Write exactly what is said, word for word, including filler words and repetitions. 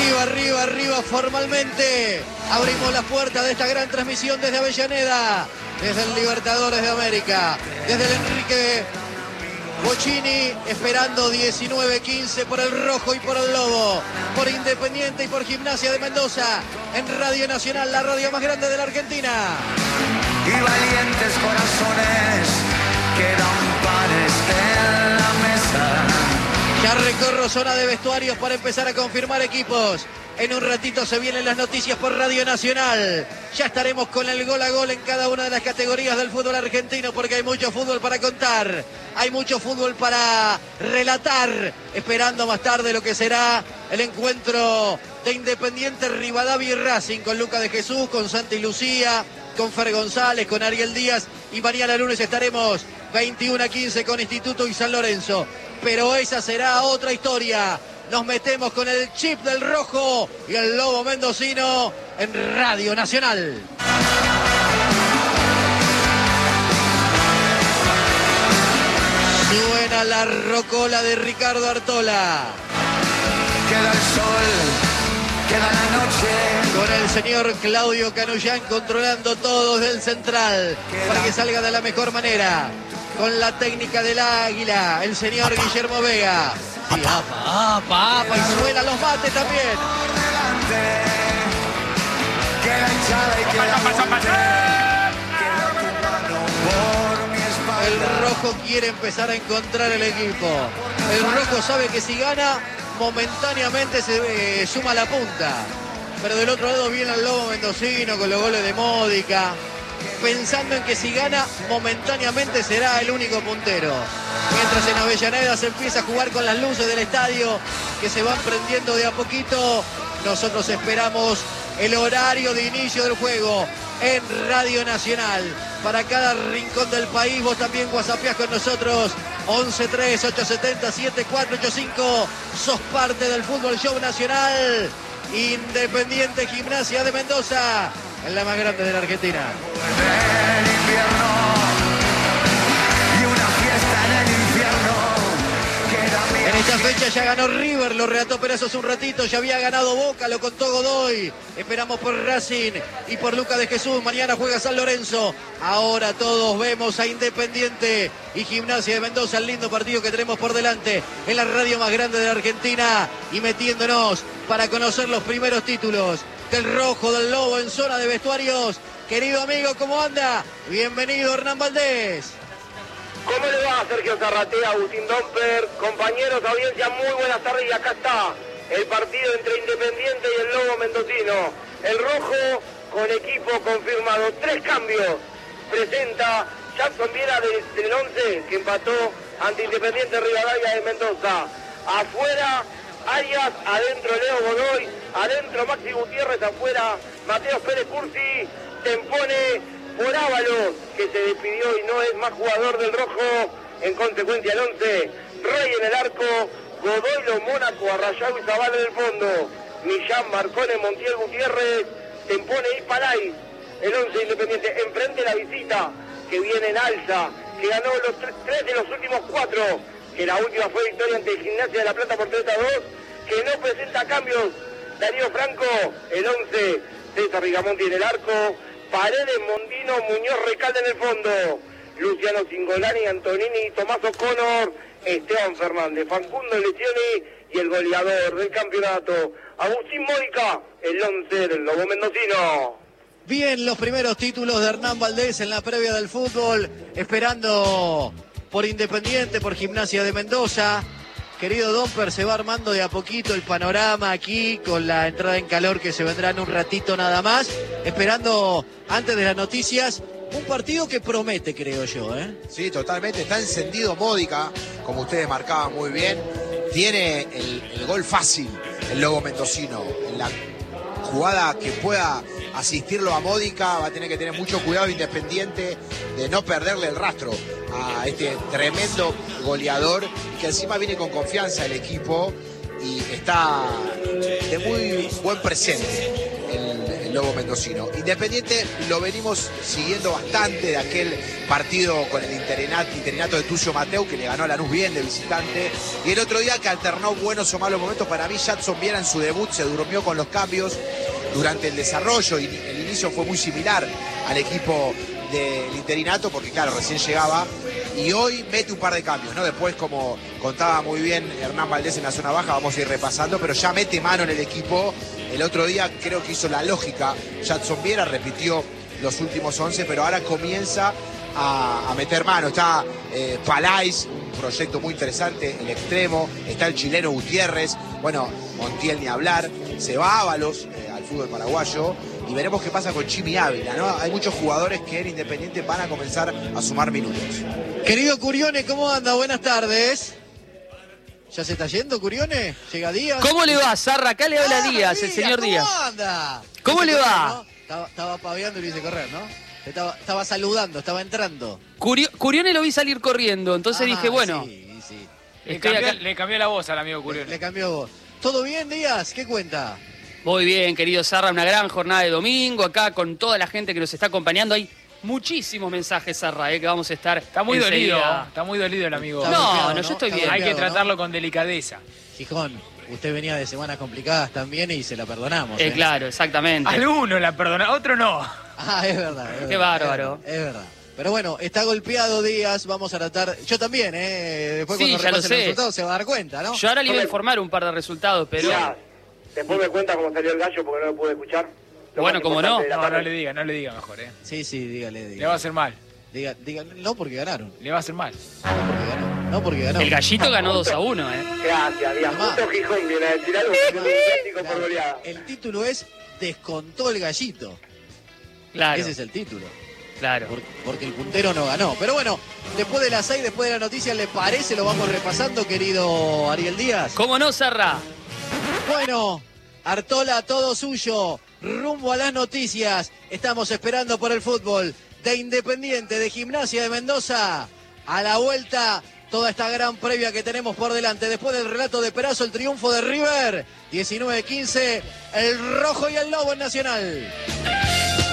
Arriba, arriba, arriba, formalmente abrimos las puertas de esta gran transmisión desde Avellaneda, desde el Libertadores de América, desde el Enrique Bocchini, esperando diecinueve quince por el Rojo y por el Lobo, por Independiente y por Gimnasia de Mendoza, en Radio Nacional, la radio más grande de la Argentina. Y valientes corazones quedan pares en la mesa. Ya recorro zona de vestuarios para empezar a confirmar equipos. En un ratito se vienen las noticias por Radio Nacional. Ya estaremos con el gol a gol en cada una de las categorías del fútbol argentino, porque hay mucho fútbol para contar, hay mucho fútbol para relatar, esperando más tarde lo que será el encuentro de Independiente, Rivadavia y Racing, con Luca de Jesús, con Santi Lucía, con Fer González, con Ariel Díaz, y mañana lunes estaremos veintiuno a quince con Instituto y San Lorenzo. Pero esa será otra historia. Nos metemos con el chip del Rojo y el Lobo mendocino en Radio Nacional. Suena la rocola de Ricardo Artola. Queda el sol, queda la noche. Con el señor Claudio Canullán controlando todo desde el central para que salga de la mejor manera. Con la técnica del águila, el señor Guillermo Vega. Sí, apa, apa, apa, y suenan los mates también. El Rojo quiere empezar a encontrar el equipo. El Rojo sabe que si gana, momentáneamente se eh, suma la punta. Pero del otro lado viene el Lobo mendocino con los goles de Módica, pensando en que si gana, momentáneamente será el único puntero. Mientras en Avellaneda se empieza a jugar con las luces del estadio, que se van prendiendo de a poquito, nosotros esperamos el horario de inicio del juego en Radio Nacional. Para cada rincón del país, vos también whatsappeás con nosotros, once tres ocho siete cero siete cuatro ocho cinco. Sos parte del Fútbol Show Nacional. Independiente, Gimnasia de Mendoza, en la más grande de la Argentina. El invierno y una fiesta en el infierno. En esta fecha ya ganó River, lo relató Perazo hace un ratito, ya había ganado Boca, lo contó Godoy. Esperamos por Racing y por Luca de Jesús. Mañana juega San Lorenzo. Ahora todos vemos a Independiente y Gimnasia de Mendoza, el lindo partido que tenemos por delante en la radio más grande de la Argentina, y metiéndonos para conocer los primeros títulos del Rojo, del Lobo en zona de vestuarios. Querido amigo, ¿cómo anda? Bienvenido, Hernán Valdés. ¿Cómo le va, Sergio Zarratea, Agustín Domper? Compañeros, audiencia, muy buenas tardes, y acá está el partido entre Independiente y el Lobo mendocino. El Rojo con equipo confirmado, tres cambios. Presenta Jackson Viera del, del once, que empató ante Independiente Rivadavia de Mendoza. Afuera, Arias, adentro Leo Godoy, adentro Maxi Gutiérrez, afuera Mateo Pérez Cursi, Tempone por Ábalos, que se despidió y no es más jugador del Rojo. En consecuencia el once, Rey en el arco, Godoy, Lo Mónaco, Arrayado y Zavala en el fondo, Millán, Marcone, Montiel, Gutiérrez, Tempone y Palay. El once Independiente enfrente la visita, que viene en alza, que ganó los tres, tres de los últimos cuatro, que la última fue victoria ante Gimnasia de la Plata por tres a dos, que no presenta cambios. Darío Franco, el once, César Rigamonti en el arco, Paredes, Mondino, Muñoz, Recalde en el fondo, Luciano Cingolani, Antonini, Tomás O'Connor, Esteban Fernández, Facundo Lecioni y el goleador del campeonato, Agustín Módica, el once del Lobo mendocino. Bien, los primeros títulos de Hernán Valdés en la previa del fútbol, esperando por Independiente, por Gimnasia de Mendoza. Querido Domper, se va armando de a poquito el panorama aquí con la entrada en calor que se vendrá en un ratito nada más, esperando antes de las noticias un partido que promete, creo yo, ¿eh? Sí, totalmente, está encendido Módica, como ustedes marcaban muy bien, tiene el, el gol fácil el Lobo mendocino, en la jugada que pueda asistirlo a Módica va a tener que tener mucho cuidado Independiente de no perderle el rastro a este tremendo goleador, que encima viene con confianza el equipo y está de muy buen presente. el, el Lobo mendocino. Independiente lo venimos siguiendo bastante de aquel partido con el interinato, interinato de Tucio Mateu, que le ganó a Lanús bien de visitante. Y el otro día que alternó buenos o malos momentos, para mí Jadson Viera en su debut se durmió con los cambios durante el desarrollo, y el inicio fue muy similar al equipo del interinato, porque claro, recién llegaba, y hoy mete un par de cambios, ¿no? Después, como contaba muy bien Hernán Valdés en la zona baja, vamos a ir repasando, pero ya mete mano en el equipo. El otro día creo que hizo la lógica Jadson Viera, repitió los últimos once, pero ahora comienza a, a meter mano. Está eh, Palais, un proyecto muy interesante, el extremo, está el chileno Gutiérrez, bueno, Montiel ni hablar, se va Ábalos eh, al fútbol paraguayo, y veremos qué pasa con Chimi Ávila, ¿no? Hay muchos jugadores que en Independiente van a comenzar a sumar minutos. Querido Curione, ¿cómo anda? Buenas tardes. ¿Ya se está yendo, Curione? ¿Llega Díaz? ¿Cómo le va, Zarra? Acá le habla Ah, Díaz, el Díaz, señor ¿cómo Díaz. anda? ¿Cómo Hice le correr, va? ¿no? Estaba, estaba paveando y lo hice correr, ¿no? Estaba, estaba saludando, estaba entrando. Curio- Curione lo vi salir corriendo, entonces Ah, dije, bueno, Sí, sí. Le estoy cambió, acá. le cambió la voz al amigo Le, Curione. le cambió voz. ¿Todo bien, Díaz? ¿Qué cuenta? Muy bien, querido Zarra, una gran jornada de domingo acá con toda la gente que nos está acompañando. Hay muchísimos mensajes, Zarra, eh, que vamos a estar Está muy enseguida. dolido, está muy dolido el amigo. Está No, golpeado, no, yo estoy Está bien. Hay que golpeado, ¿no? tratarlo con delicadeza. Gijón, usted venía de semanas complicadas también y se la perdonamos. Eh, ¿eh? claro, exactamente. Alguno la perdona, otro no. Ah, es verdad. Es Qué verdad, bárbaro. Es verdad, es verdad. Pero bueno, está golpeado Díaz, vamos a tratar... Yo también, ¿eh? Después Sí, cuando ya lo repase sé. los resultados se va a dar cuenta, ¿no? Yo ahora le iba a informar un par de resultados, pero... Díaz, después me cuenta cómo salió el gallo porque no lo pude escuchar. Lo Bueno, más cómo importante no. de la No, tarde. no le diga, no le diga mejor, eh. Sí, sí, dígale, dígale. Le va a hacer mal, Diga, diga- no porque ganaron, le va a hacer mal. no porque ganó, no porque ganó. El gallito ganó dos a uno, ¿eh? Gracias, Díaz. Tomá. Justo Gijón viene a decir algo que es un clásico por goleada. El título es Descontó el gallito. Claro, Ese es el título. claro. Por- porque el puntero no ganó. Pero bueno, después de las seis, después de la noticia, ¿le parece? Lo vamos repasando, querido Ariel Díaz. ¿Cómo no, Zarra? Bueno, Artola, todo suyo. Rumbo a las noticias. Estamos esperando por el fútbol de Independiente, de Gimnasia de Mendoza. A la vuelta, toda esta gran previa que tenemos por delante. Después del relato de Perazo, el triunfo de River. diecinueve quince, el rojo y el lobo en Nacional.